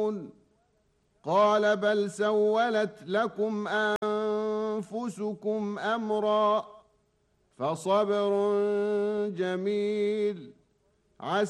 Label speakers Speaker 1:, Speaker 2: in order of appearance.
Speaker 1: قال بل سولت لكم أنفسكم أمرا فصبر جميل عسى